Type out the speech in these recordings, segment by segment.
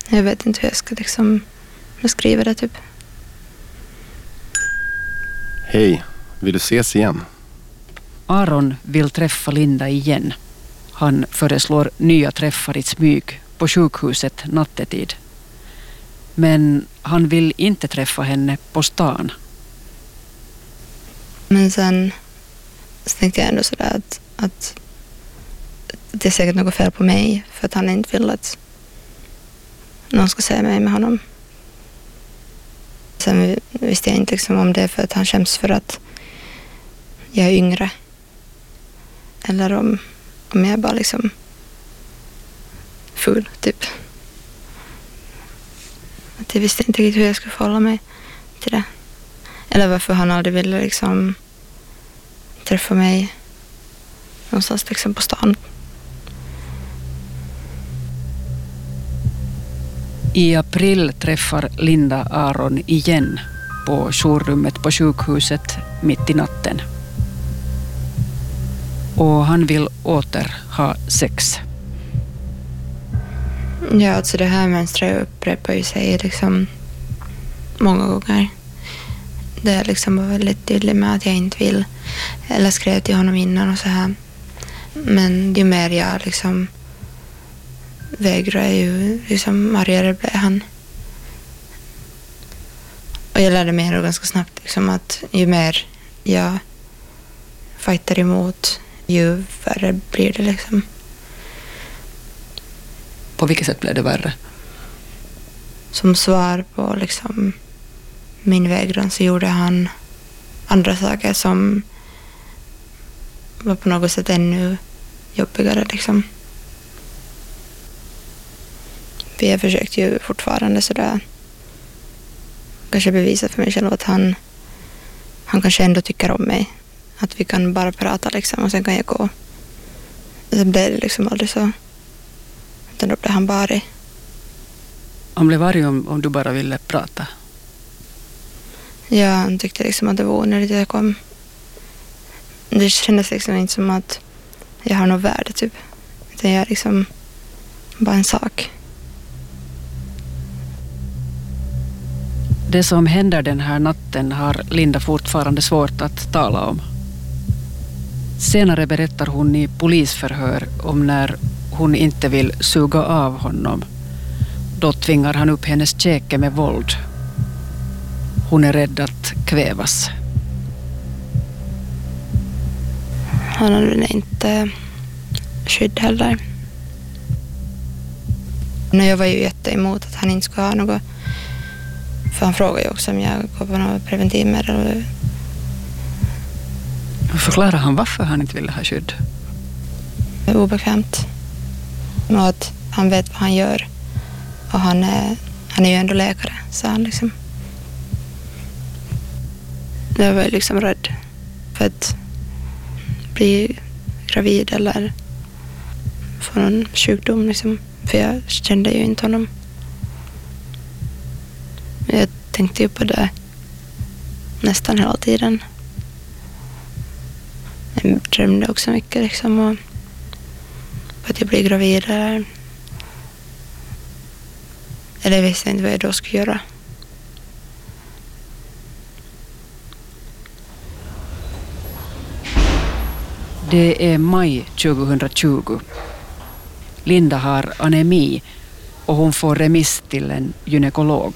Jag vet inte hur jag ska liksom beskriva det typ. Hej, vill du ses igen? Aron vill träffa Linda igen. Han föreslår nya träffar i smyg på sjukhuset nattetid. Men han vill inte träffa henne på stan. Men sen så tänkte jag ändå sådär att det är säkert något fel på mig för att han inte vill att någon ska se mig med honom. Sen visste jag inte liksom om det är för att han skäms för att jag är yngre. Eller om jag är bara liksom full typ. Att jag visste inte riktigt hur jag skulle förhålla mig till det. Eller varför han aldrig ville liksom träffa mig någonstans liksom på stan. I april träffar Linda Aron igen på jourrummet på sjukhuset mitt i natten. Och han vill åter ha sex. Ja, alltså det här mönstret upprepar ju sig liksom många gånger. Det är liksom var väldigt tydlig med att jag inte vill. Eller skrev till honom innan och så här. Men ju mer jag liksom vägrar ju liksom argare blev han. Och jag lärde mig då ganska snabbt liksom att ju mer jag fightar emot ju värre blir det liksom. På vilket sätt blev det värre? Som svar på liksom min vägran så gjorde han andra saker som var på något sätt ännu jobbigare liksom. Vi har försökt ju fortfarande sådär kanske bevisa för mig själv att han kanske ändå tycker om mig. Att vi kan bara prata liksom och sen kan jag gå. Sen blev det liksom aldrig så. Utan då blev han bara arg. Han blev arg om du bara ville prata? Ja, han tyckte liksom att det var onödigt att jag kom. Det kändes liksom inte som att jag har något värde typ. Utan jag är liksom bara en sak. Det som händer den här natten har Linda fortfarande svårt att tala om. Senare berättar hon i polisförhör om när hon inte vill suga av honom. Då tvingar han upp hennes käke med våld. Hon är rädd att kvävas. Han hade inte skydd heller. Jag var ju jätteemot att han inte skulle ha något. För han frågade ju också om jag går på något preventivmedel. Förklarar han varför han inte ville ha skydd? Det är obekvämt. Och att han vet vad han gör. Och han är ju ändå läkare, sa han liksom. Jag var liksom rädd för att bli gravid eller få någon sjukdom liksom. För jag kände ju inte honom. Jag tänkte ju på det nästan hela tiden. Jag drömde också mycket liksom om att jag blir gravid eller jag visste inte vad jag då skulle göra. Det är maj 2020. Linda har anemi och hon får remiss till en gynekolog.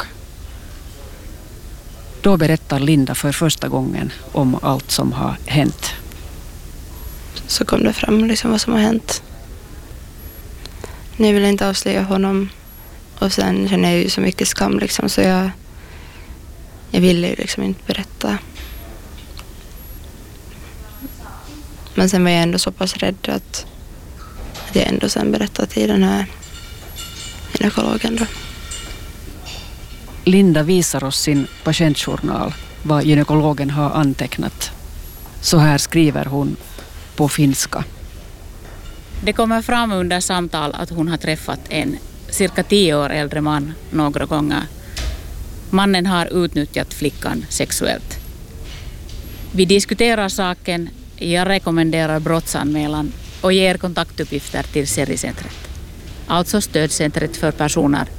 Då berättar Linda för första gången om allt som har hänt. Så kom det fram liksom vad som har hänt. Nu vill jag inte avslöja honom. Och sen känner jag ju så mycket skam liksom, så jag ville ju liksom inte berätta. Men sen var jag ändå så pass rädd att jag ändå sen berättade till den här gynekologen då. Linda visar oss sin patientjournal, vad gynekologen har antecknat. Så här skriver hon på finska. Det kommer fram under samtal att hon har träffat en cirka 10 år äldre man några gånger. Mannen har utnyttjat flickan sexuellt. Vi diskuterar saken, jag rekommenderar brottsanmälan och ger kontaktuppgifter till Sericentret. Alltså stödcentret för personer